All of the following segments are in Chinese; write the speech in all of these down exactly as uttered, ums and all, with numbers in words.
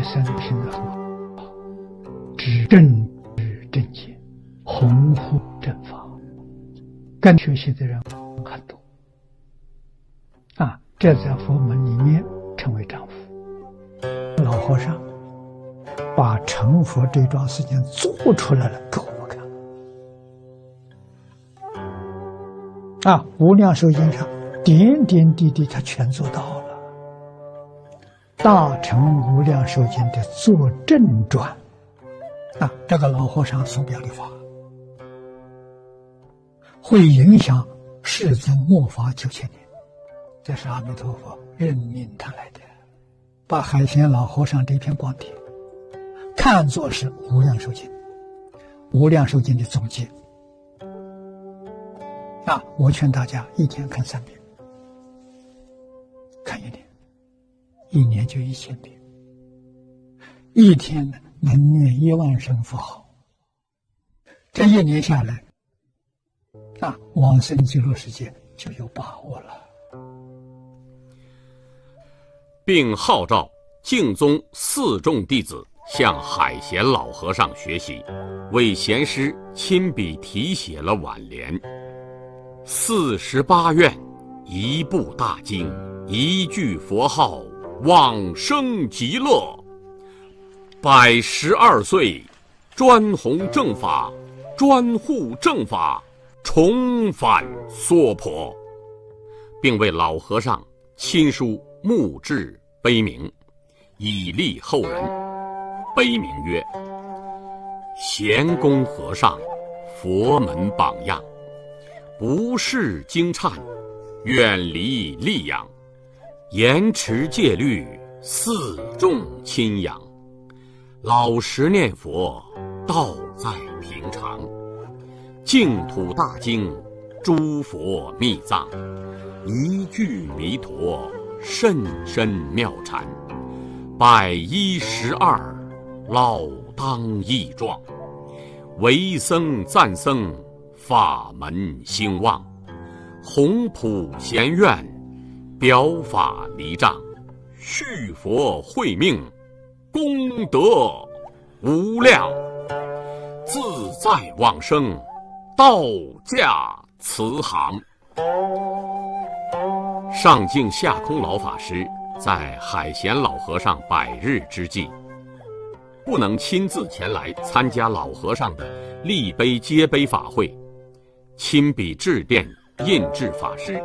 一生行得很好，知正知正见，弘护正法，跟学习的人很多啊，这在佛门里面称为丈夫。老和尚把成佛这桩事情做出来了给我们看啊，无量寿经上点点滴滴他全做到了。大乘无量寿经的作证传啊，这个老和尚所表的法会影响世尊末法九千年，这是阿弥陀佛任命他来的，把海贤老和尚这篇光碟看作是无量寿经，无量寿经的总结啊！我劝大家一天看三遍，看一年，一年就一千遍，一天能念一万声佛号，这一年下来啊，往生极乐世界就有把握了。 并号召净宗四众弟子向海贤老和尚学习，为贤师亲笔题写了挽联：四十八愿，一部大经，一句佛号，往生极乐。百十二岁，专弘正法，专护正法，重返娑婆，并为老和尚亲书墓志碑铭，以利后人。碑铭曰：贤公和尚，佛门榜样，不识经忏，远离戾养，严持戒律，四众亲仰，老实念佛，道在平常，净土大经，诸佛密藏，一句弥陀，甚深妙禅，百一十二，老当益壮，为僧赞僧，法门兴旺，弘普贤愿，表法离障，续佛慧命，功德无量，自在往生，道驾慈航。上净下空老法师在海贤老和尚百日之际，不能亲自前来参加老和尚的立碑接碑法会，亲笔致电印制法师。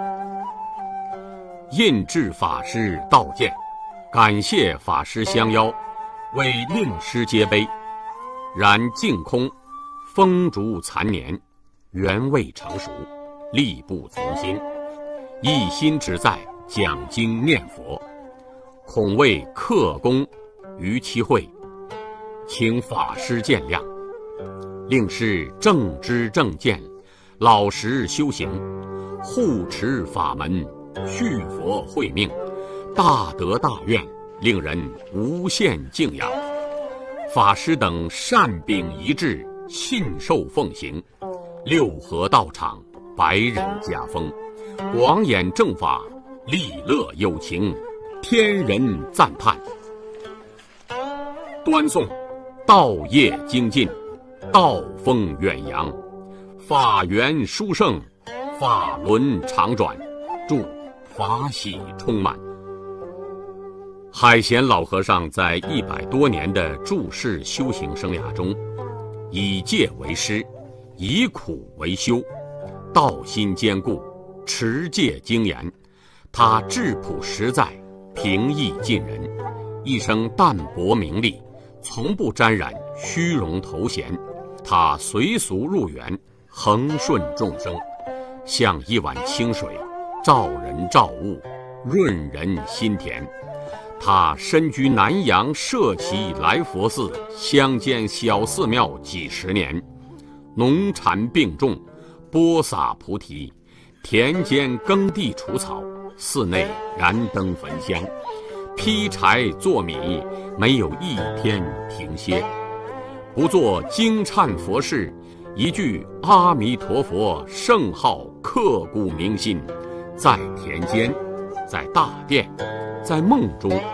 印制法师道见，感谢法师相邀，为令师接碑，然净空风烛残年，原未成熟，力不从心，一心只在讲经念佛，恐为克功于其会，请法师见谅。令师正知正见，老实修行，护持法门，续佛慧命，大德大愿，令人无限敬仰。法师等善秉一致，信受奉行，六合道场，百人家风，广演正法，利乐有情，天人赞叹。端诵道业精进，道风远扬，法源殊胜，法轮常转，祝法喜充满。海贤老和尚在一百多年的住世修行生涯中，以戒为师，以苦为修，道心坚固，持戒精严。他质朴实在，平易近人，一生淡泊名利，从不沾染虚荣头衔。他随俗入园，恒顺众生，像一碗清水，照人照物，润人心田。他身居南阳舍旗来佛寺乡间小寺庙几十年，农禅并种，播撒菩提，田间耕地除草，寺内燃灯焚香，劈柴做米，没有一天停歇。不做经忏佛事，一句阿弥陀佛圣号刻骨铭心，在田间，在大殿，在梦中，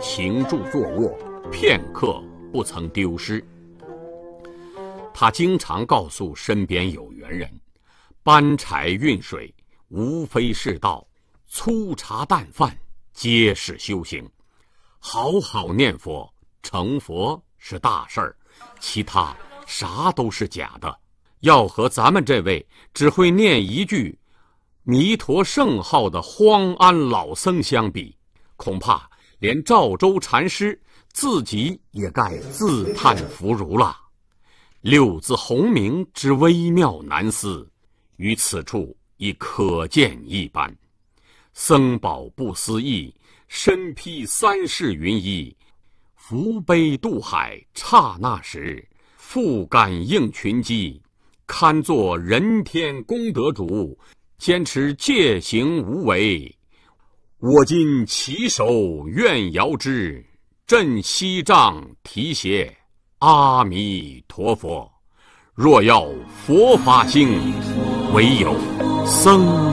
行住坐卧，片刻不曾丢失。他经常告诉身边有缘人，搬柴运水无非是道，粗茶淡饭皆是修行。好好念佛，成佛是大事儿，其他啥都是假的。要和咱们这位只会念一句弥陀圣号的荒安老僧相比，恐怕连赵州禅师自己也该自叹弗如了。六字洪名之微妙难思，于此处已可见一斑。僧宝不思议，身披三世云衣，扶悲渡海刹那时，复感应群机，堪作人天功德主，坚持戒行无为。我今起手愿遥之，振西藏提携阿弥陀佛。若要佛法兴，唯有僧